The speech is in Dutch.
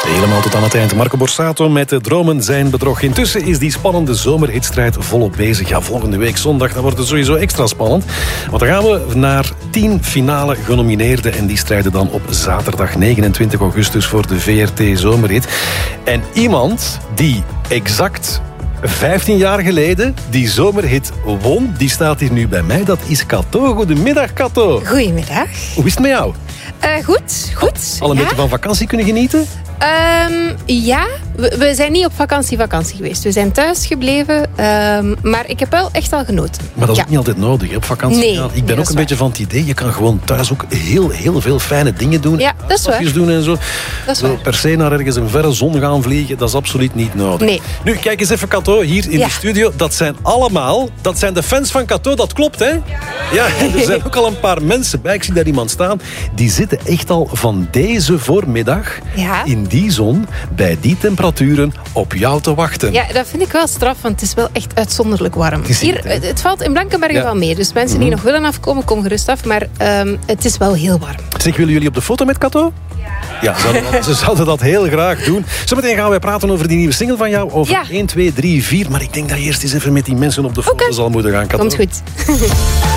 Helemaal tot aan het eind. Marco Borsato met de Dromen zijn bedrog. Intussen is die spannende zomerhitstrijd volop bezig. Ja, volgende week zondag, dan wordt het sowieso extra spannend. Want dan gaan we naar 10 finale genomineerden. En die strijden dan op zaterdag 29 augustus voor de VRT Zomerhit. En iemand die exact 15 jaar geleden die zomerhit won, die staat hier nu bij mij. Dat is Cato. Goedemiddag, Cato. Goedemiddag. Hoe is het met jou? Goed. Al een beetje van vakantie kunnen genieten? Ja, we zijn niet op vakantie geweest. We zijn thuis gebleven, maar ik heb wel echt al genoten. Maar dat is ook niet altijd nodig, hè, op vakantie. Nee, gaan. Ik ben ook een beetje van het idee, je kan gewoon thuis ook heel veel fijne dingen doen. Ja, dat is waar. Doen en zo. Dat is Zo waar. per se naar ergens een verre zon gaan vliegen, dat is absoluut niet nodig. Nee. Nu, kijk eens even, Cato, hier in de studio. Dat zijn de fans van Cato, dat klopt, hè? Ja, er zijn ook al een paar mensen bij. Ik zie daar iemand staan. Die zitten echt al van deze voormiddag in die zon, bij die temperaturen, op jou te wachten. Ja, dat vind ik wel straf, want het is wel echt uitzonderlijk warm. Hier, het valt in Blankenberge wel mee. Dus mensen die nog willen afkomen, kom gerust af. Maar het is wel heel warm. Zeg, willen jullie op de foto met Cato? Ja, ze zouden dat heel graag doen. Zometeen gaan wij praten over die nieuwe single van jou. Over 1, 2, 3, 4. Maar ik denk dat je eerst eens even met die mensen op de foto zal moeten gaan, Cato. Komt goed.